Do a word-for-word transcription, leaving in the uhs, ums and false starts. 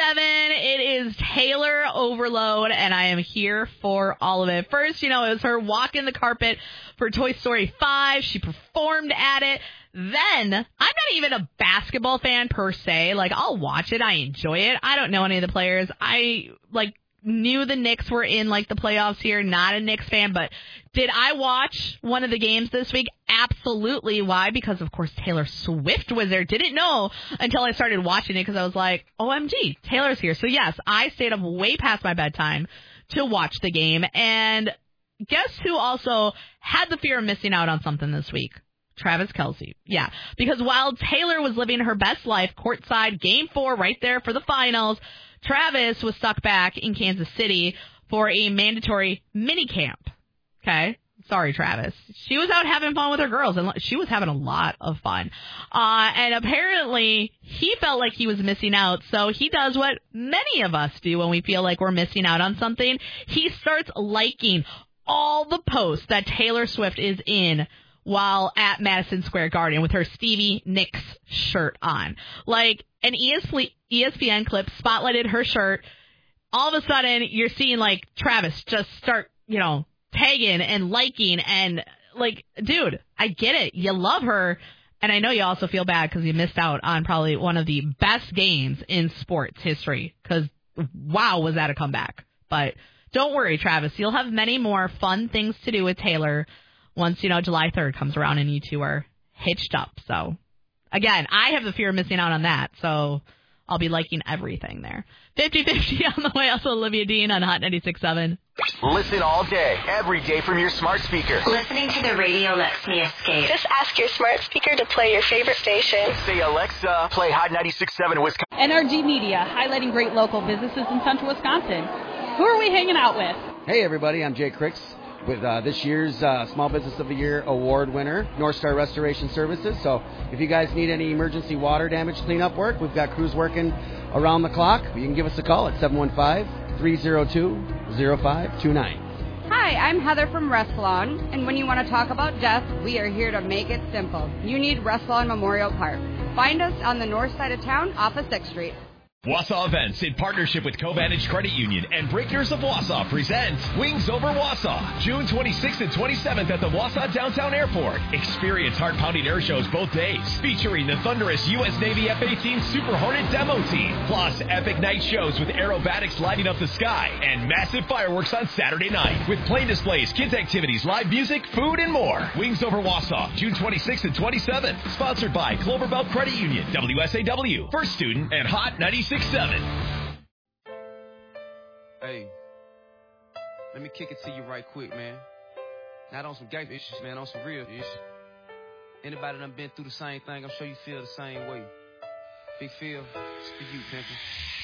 seven. It is Taylor Overload, and I am here for all of it. First, you know, it was her walking the carpet for Toy Story five. She performed at it. Then, I'm not even a basketball fan per se. Like, I'll watch it. I enjoy it. I don't know any of the players. I, like, knew the Knicks were in, like, the playoffs here. Not a Knicks fan, but did I watch one of the games this week? Absolutely. Why? Because, of course, Taylor Swift was there. Didn't know until I started watching it because I was like, O M G, Taylor's here. So, yes, I stayed up way past my bedtime to watch the game. And guess who also had the fear of missing out on something this week? Travis Kelce. Yeah, because while Taylor was living her best life courtside, game four right there for the finals, Travis was stuck back in Kansas City for a mandatory mini camp. Okay? Sorry, Travis. She was out having fun with her girls, and she was having a lot of fun. Uh, and apparently, he felt like he was missing out, so he does what many of us do when we feel like we're missing out on something. He starts liking all the posts that Taylor Swift is in while at Madison Square Garden with her Stevie Nicks shirt on. Like, an E S P N clip spotlighted her shirt. All of a sudden, you're seeing, like, Travis just start, you know, tagging and liking. And, like, dude, I get it. You love her. And I know you also feel bad because you missed out on probably one of the best games in sports history. Because, wow, was that a comeback. But don't worry, Travis. You'll have many more fun things to do with Taylor once, you know, July third comes around and you two are hitched up. So, again, I have the fear of missing out on that, so I'll be liking everything there. fifty-fifty on the way. Also, Olivia Dean on Hot ninety-six point seven. Listen all day, every day from your smart speaker. Listening to the radio lets me escape. Just ask your smart speaker to play your favorite station. Say, Alexa, play Hot ninety-six point seven Wisconsin. N R G Media, highlighting great local businesses in central Wisconsin. Who are we hanging out with? Hey, everybody, I'm Jay Cricks, with uh, this year's uh, Small Business of the Year award winner, North Star Restoration Services. So if you guys need any emergency water damage cleanup work, we've got crews working around the clock. You can give us a call at seven one five, three zero two, zero five two nine. Hi, I'm Heather from Restlawn, and when you want to talk about death, we are here to make it simple. You need Restlawn Memorial Park. Find us on the north side of town off of sixth Street. Wausau Events, in partnership with Covantage Credit Union and Breakers of Wausau, presents Wings Over Wausau, June twenty-sixth and twenty-seventh at the Wausau Downtown Airport. Experience heart-pounding air shows both days, featuring the thunderous U S Navy F eighteen Super Hornet demo team, plus epic night shows with aerobatics lighting up the sky and massive fireworks on Saturday night, with plane displays, kids activities, live music, food, and more. Wings Over Wausau, June twenty-sixth and twenty-seventh, sponsored by Cloverbelt Credit Union, W S A W, First Student, and Hot ninety-six point seven. Hey, let me kick it to you right quick, man. Not on some gangster issues, man, on some real issues. Anybody done been through the same thing, I'm sure you feel the same way. Big Phil, it's for you, pimpin'.